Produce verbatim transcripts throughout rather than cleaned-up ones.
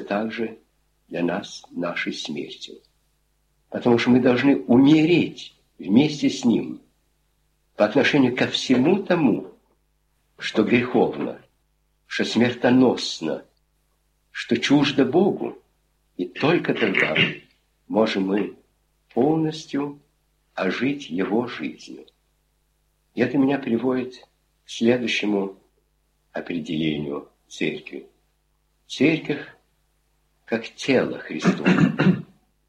также для нас нашей смертью. Потому что мы должны умереть вместе с Ним по отношению ко всему тому, что греховно, что смертоносно, что чуждо Богу. И только тогда можем мы полностью ожить Его жизнью. И это меня приводит к следующему определению церкви. Церковь как тело Христово.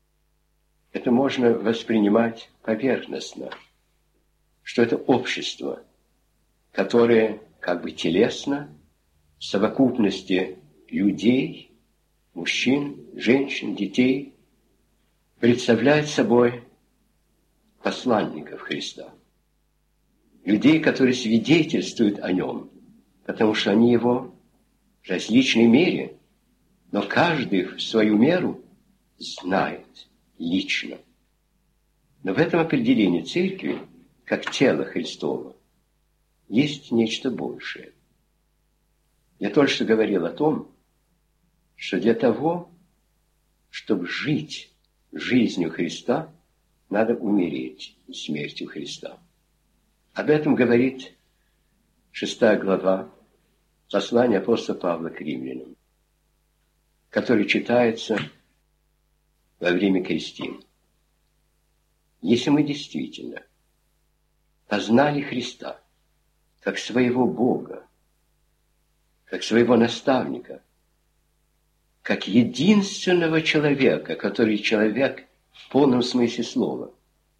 Это можно воспринимать поверхностно, что это общество, которое как бы телесно, в совокупности людей, мужчин, женщин, детей, представляет собой посланников Христа. Людей, которые свидетельствуют о Нем, потому что они Его в различной мере, но каждый в свою меру знает лично. Но в этом определении церкви, как тела Христова, есть нечто большее. Я только что говорил о том, что для того, чтобы жить жизнью Христа, надо умереть смертью Христа. Об этом говорит шестая глава послания апостола Павла к римлянам, который читается во время крестин. Если мы действительно познали Христа как своего Бога, как своего наставника, как единственного человека, который человек в полном смысле слова,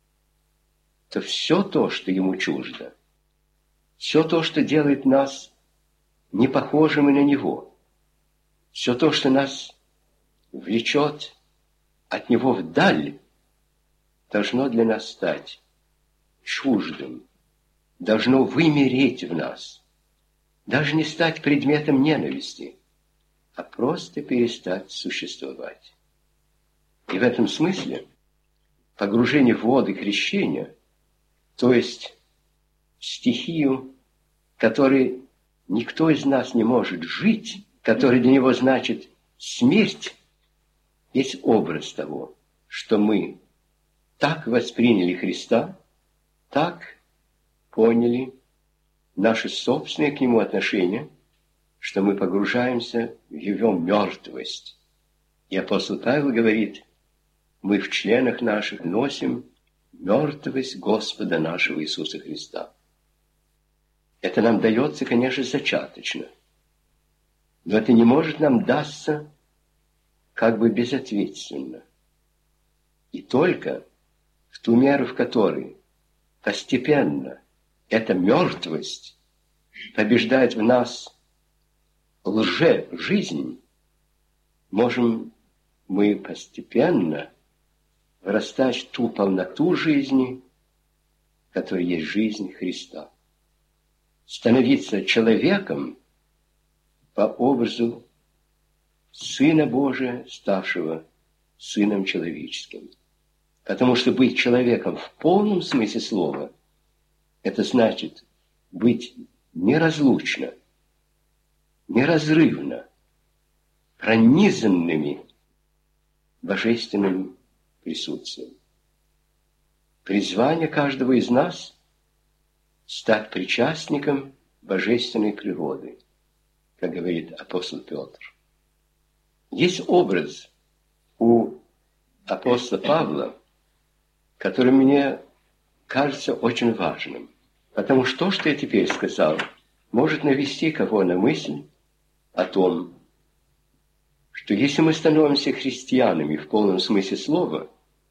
то все то, что ему чуждо, все то, что делает нас не похожими на него, все то, что нас влечет от него вдаль, должно для нас стать чуждым, должно вымереть в нас, даже не стать предметом ненависти, а просто перестать существовать. И в этом смысле погружение в воды крещения, то есть в стихию, которой никто из нас не может жить, которая для него значит смерть, есть образ того, что мы так восприняли Христа, так поняли наше собственное к Нему отношение, что мы погружаемся в Его мертвость. И апостол Павел говорит, мы в членах наших носим мертвость Господа нашего Иисуса Христа. Это нам дается, конечно, зачаточно, но это не может нам даться как бы безответственно. И только в ту меру, в которой постепенно эта мертвость побеждает в нас лже-жизнь, можем мы постепенно вырастать в ту полноту жизни, которая есть жизнь Христа. Становиться человеком по образу Сына Божия, ставшего Сыном Человеческим. Потому что быть человеком в полном смысле слова, это значит быть неразлучно, неразрывно, пронизанными божественным присутствием. Призвание каждого из нас – стать причастником божественной природы, как говорит апостол Петр. Есть образ у апостола Павла, который мне кажется очень важным, потому что то, что я теперь сказал, может навести кого на мысль о том, что если мы становимся христианами в полном смысле слова,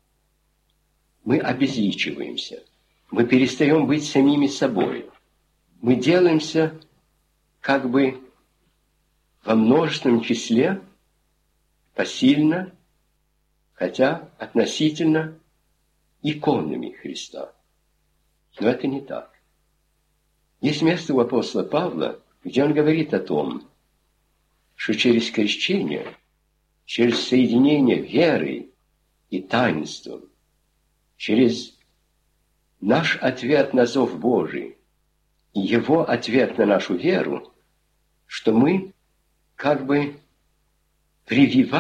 мы обезличиваемся, мы перестаем быть самими собой, мы делаемся как бы во множественном числе посильно, хотя относительно иконами Христа. Но это не так. Есть место у апостола Павла, где он говорит о том, что через крещение, через соединение верой и таинством, через наш ответ на зов Божий и Его ответ на нашу веру, что мы как бы прививаем